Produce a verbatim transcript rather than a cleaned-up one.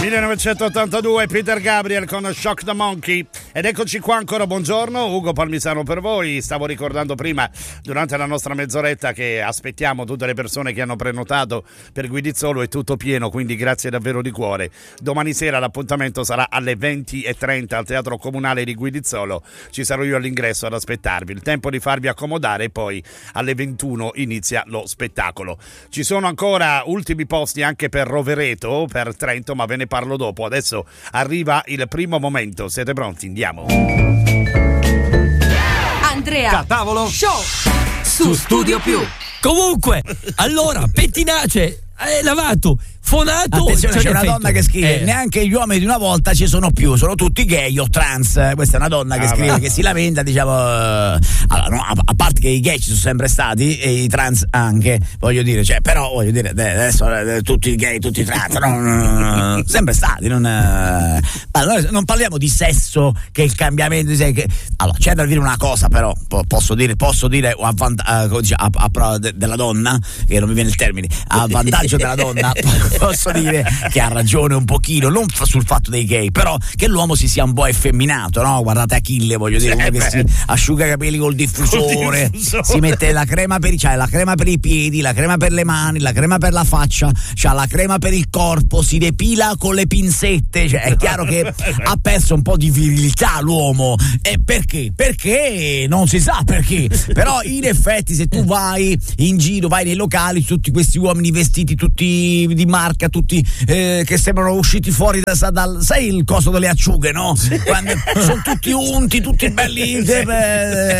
millenovecentottantadue, Peter Gabriel con Shock the Monkey. Ed eccoci qua ancora, buongiorno, Ugo Palmisano per voi. Stavo ricordando prima, durante la nostra mezz'oretta, che aspettiamo tutte le persone che hanno prenotato per Guidizzolo, è tutto pieno, quindi grazie davvero di cuore. Domani sera l'appuntamento sarà alle venti e trenta al Teatro Comunale di Guidizzolo, ci sarò io all'ingresso ad aspettarvi, il tempo di farvi accomodare e poi alle ventuno inizia lo spettacolo. Ci sono ancora ultimi posti anche per Rovereto, per Trento, ma ve ne parlo dopo. Adesso arriva il primo momento, siete pronti? Andiamo. Andrea Tavolo Show su Studio Più. Comunque, allora, pettinace, eh, lavato, fonato. Attenzione, c'è una effetto. donna che scrive: eh. neanche gli uomini di una volta ci sono più, sono tutti gay o trans. Questa è una donna che ah, scrive, va. che si lamenta, diciamo. eh, Allora, no, a, a parte che i gay ci sono sempre stati e i trans anche, voglio dire, cioè, però voglio dire, adesso eh, tutti gay, tutti trans, no, no, no, no, sempre stati. Non, eh, allora, non parliamo di sesso, che è il cambiamento di sesso. Che, allora, c'è da dire una cosa, però, po- posso dire, posso dire a, vant- a, a, a, a de- della donna, che non mi viene il termine, a vantaggio della donna, posso dire che ha ragione un pochino, non f- sul fatto dei gay, però che l'uomo si sia un po' effeminato, no? Guardate Achille, voglio dire, uno che si asciuga i capelli col diffusore, diffusore, si mette la crema per, cioè, la crema per i piedi, la crema per le mani, la crema per la faccia, cioè la crema per il corpo, si depila con le pinzette, cioè, è chiaro che ha perso un po' di virilità l'uomo. E perché? Perché non si sa perché, però in effetti se tu vai in giro, vai nei locali, tutti questi uomini vestiti tutti di marca, tutti eh, che sembrano usciti fuori da, da sai il coso delle acciughe, no? Quando sono tutti unti, tutti belli, eh,